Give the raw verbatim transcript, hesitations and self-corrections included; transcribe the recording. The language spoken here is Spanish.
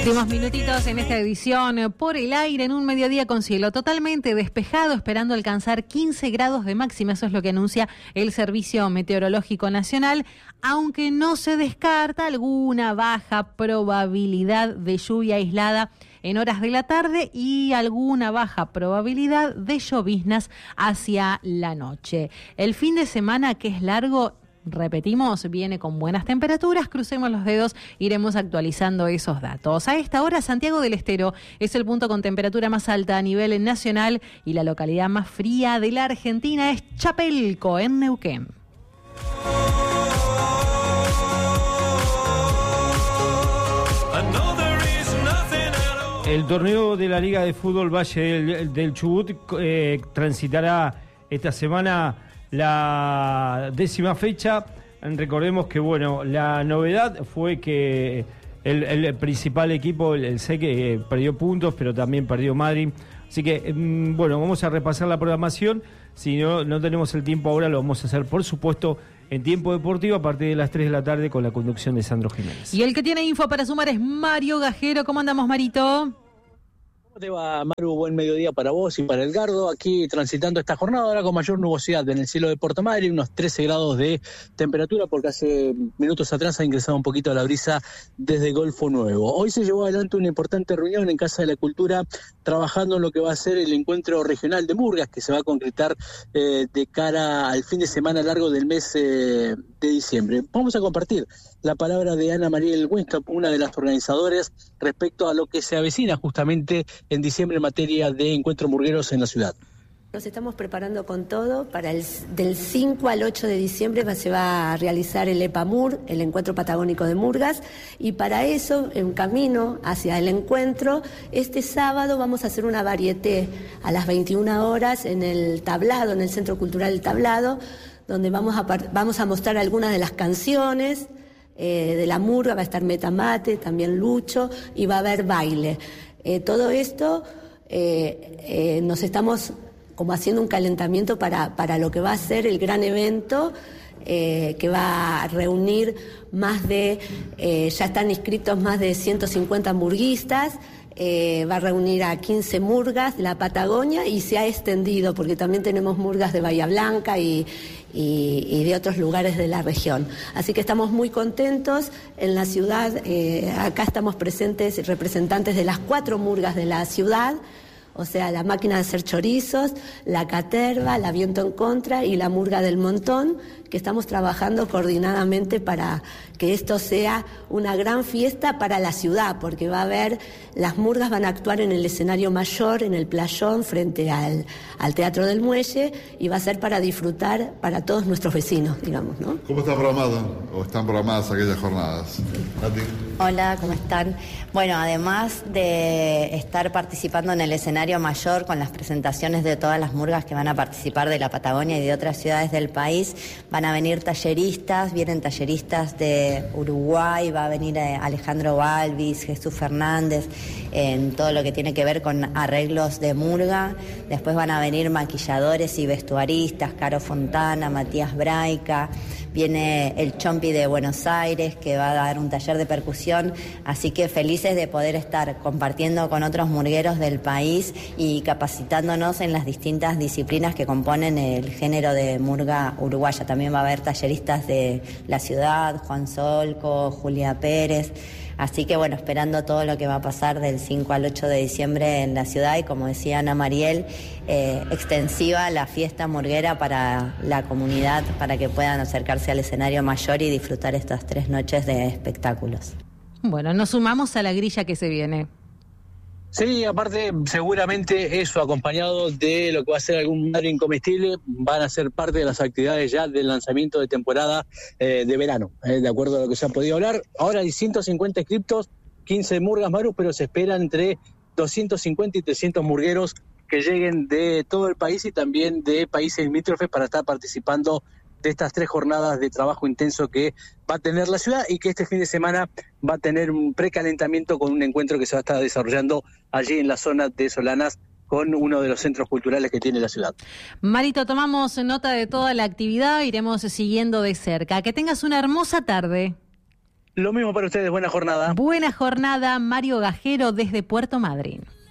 Últimos minutitos en esta edición por el aire en un mediodía con cielo totalmente despejado, esperando alcanzar quince grados de máxima. Eso es lo que anuncia el Servicio Meteorológico Nacional, aunque no se descarta alguna baja probabilidad de lluvia aislada en horas de la tarde y alguna baja probabilidad de lloviznas hacia la noche. El fin de semana, que es largo, repetimos, viene con buenas temperaturas. Crucemos los dedos, iremos actualizando esos datos. A esta hora, Santiago del Estero es el punto con temperatura más alta a nivel nacional y la localidad más fría de la Argentina es Chapelco, en Neuquén. El torneo de la Liga de Fútbol Valle del, del Chubut eh, transitará esta semana la décima fecha. Recordemos que bueno, la novedad fue que el, el principal equipo, el, el S E C, eh, perdió puntos, pero también perdió Madrid. Así que eh, bueno, vamos a repasar la programación. Si no, no tenemos el tiempo ahora, lo vamos a hacer por supuesto en tiempo deportivo a partir de las tres de la tarde con la conducción de Sandro Jiménez. Y el que tiene info para sumar es Mario Gajero. ¿Cómo andamos, Marito? ¿Cómo te va, Maru? Buen mediodía para vos y para el Gardo. Aquí transitando esta jornada ahora con mayor nubosidad en el cielo de Puerto Madryn, unos trece grados de temperatura, porque hace minutos atrás ha ingresado un poquito la brisa desde Golfo Nuevo. Hoy se llevó adelante una importante reunión en Casa de la Cultura, trabajando en lo que va a ser el encuentro regional de Murgas, que se va a concretar eh, de cara al fin de semana largo del mes eh, de diciembre. Vamos a compartir la palabra de Ana Mariel Winstop, una de las organizadoras, respecto a lo que se avecina justamente en diciembre en materia de encuentros murgueros en la ciudad. Nos estamos preparando con todo para el del cinco al ocho de diciembre se va a realizar el EPAMUR, el Encuentro Patagónico de Murgas, y para eso, en camino hacia el encuentro, este sábado vamos a hacer una varieté a las veintiuna horas en el Tablado, en el Centro Cultural del Tablado, donde vamos a, vamos a mostrar algunas de las canciones eh, de la murga. Va a estar Metamate, también Lucho, y va a haber baile. Eh, todo esto eh, eh, nos estamos como haciendo un calentamiento para, para lo que va a ser el gran evento, eh, que va a reunir más de, eh, ya están inscritos más de ciento cincuenta murguistas. Eh, va a reunir a quince murgas de la Patagonia y se ha extendido porque también tenemos murgas de Bahía Blanca y, y, y de otros lugares de la región. Así que estamos muy contentos en la ciudad. Eh, acá estamos presentes representantes de las cuatro murgas de la ciudad, o sea, la Máquina de Hacer Chorizos, la Caterva, la Viento en Contra y la Murga del Montón, que estamos trabajando coordinadamente para que esto sea una gran fiesta para la ciudad, porque va a haber, las murgas van a actuar en el escenario mayor, en el playón, frente al, al Teatro del Muelle, y va a ser para disfrutar para todos nuestros vecinos, digamos, ¿no? ¿Cómo está programado o están programadas aquellas jornadas? Nati. Hola, ¿cómo están? Bueno, además de estar participando en el escenario mayor con las presentaciones de todas las murgas que van a participar de la Patagonia y de otras ciudades del país, van a venir talleristas, vienen talleristas de Uruguay, va a venir Alejandro Balvis, Jesús Fernández, en todo lo que tiene que ver con arreglos de murga. Después van a venir maquilladores y vestuaristas, Caro Fontana, Matías Braica. Viene el Chompi de Buenos Aires, que va a dar un taller de percusión, así que felices de poder estar compartiendo con otros murgueros del país y capacitándonos en las distintas disciplinas que componen el género de murga uruguaya. También va a haber talleristas de la ciudad, Juan Solco, Julia Pérez. Así que bueno, esperando todo lo que va a pasar del cinco al ocho de diciembre en la ciudad y, como decía Ana Mariel, eh, extensiva la fiesta murguera para la comunidad, para que puedan acercarse al escenario mayor y disfrutar estas tres noches de espectáculos. Bueno, nos sumamos a la grilla que se viene. Sí, aparte seguramente eso acompañado de lo que va a ser algún mar incomestible, van a ser parte de las actividades ya del lanzamiento de temporada eh, de verano, eh, de acuerdo a lo que se ha podido hablar. Ahora hay ciento cincuenta inscriptos, quince murgas, Maru, pero se esperan entre doscientos cincuenta y trescientos murgueros que lleguen de todo el país y también de países limítrofes para estar participando de estas tres jornadas de trabajo intenso que va a tener la ciudad y que este fin de semana va a tener un precalentamiento con un encuentro que se va a estar desarrollando allí en la zona de Solanas con uno de los centros culturales que tiene la ciudad. Marito, tomamos nota de toda la actividad, iremos siguiendo de cerca. Que tengas una hermosa tarde. Lo mismo para ustedes, buena jornada. Buena jornada, Mario Gajero desde Puerto Madryn.